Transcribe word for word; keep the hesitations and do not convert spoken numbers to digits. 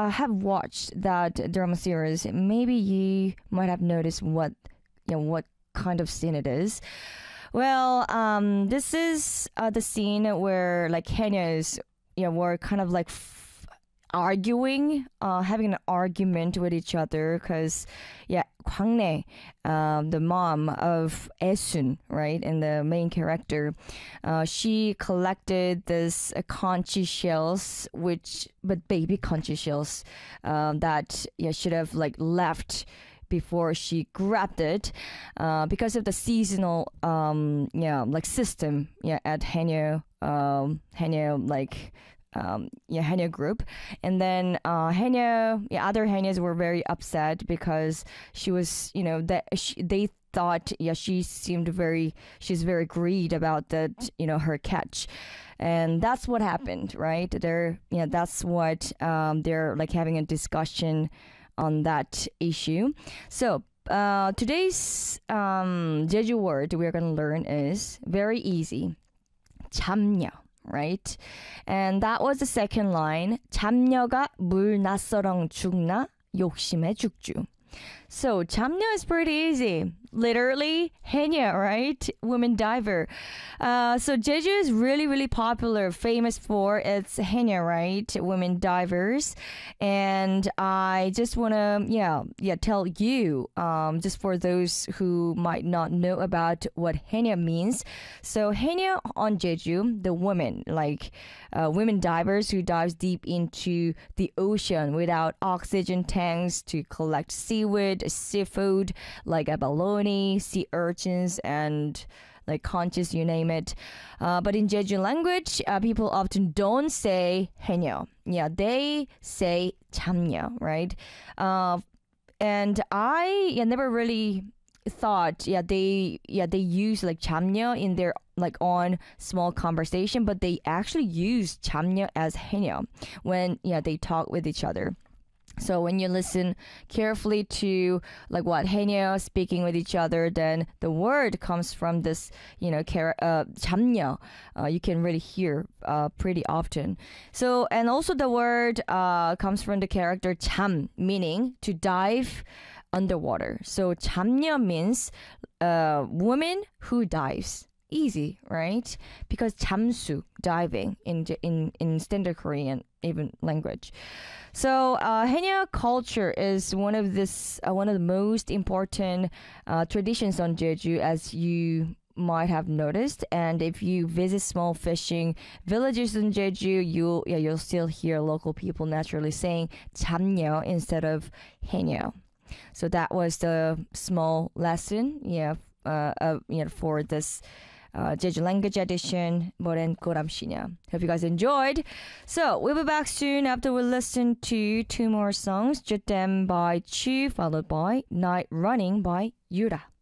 uh, have watched that drama series, maybe you might have noticed what you know what kind of scene it is. Well, um, this is uh, the scene where like Hanya's you know were kind of like f- arguing, uh, having an argument with each other because yeah, Kwang Ne, um, the mom of Esun, right, and the main character, uh, she collected this uh, conch shells, which but baby conch shells, um, that yeah should have like left before she grabbed it, uh, because of the seasonal um yeah like system yeah at Hanyo um Hanyo like um yeah Hanyo group. And then uh Hanyo yeah other Hanyos were very upset because she was you know that she, they thought yeah she seemed very she's very greed about that you know her catch. And that's what happened, right? They're yeah that's what um they're like having a discussion on that issue. So uh, today's um, Jeju word we're going to learn is very easy. 잠녀, right? And that was the second line. 잠녀가 물 낯서랑 죽나 욕심에 죽주. So 잠녀 is pretty easy. Literally, Henya, right? Women diver. Uh, so Jeju is really, really popular, famous for its Henya, right? Women divers. And I just want to, yeah, yeah, tell you, um, just for those who might not know about what Henya means. So Henya on Jeju, the women, like uh, women divers who dives deep into the ocean without oxygen tanks to collect seaweed, seafood, like abalone, sea urchins, and like conches, you name it. Uh, but in Jeju language, uh, people often don't say henyo. Yeah, they say 잠녀, right? Uh, and I yeah, never really thought yeah they yeah they use like 잠녀 in their like on small conversation, but they actually use 잠녀 as henyo when yeah they talk with each other. So when you listen carefully to like what Haenyo speaking with each other, then the word comes from this, you know, car- uh, 잠녀. Uh, you can really hear uh, pretty often. So and also the word uh, comes from the character 잠, meaning to dive underwater. So 잠녀 means uh, woman who dives. Easy, right? Because 잠수, diving in in in standard Korean even language. So uh, Haenyeo culture is one of this uh, one of the most important uh, traditions on Jeju, as you might have noticed. And if you visit small fishing villages in Jeju, you'll yeah you'll still hear local people naturally saying 잠녀 instead of Haenyeo. So that was the small lesson, yeah, uh, uh you know, for this. Uh, Jeju language edition, Moren Koramshinya. Hope you guys enjoyed. So we'll be back soon after we listen to two more songs. Je t'aime by Chu, followed by Night Running by Yura.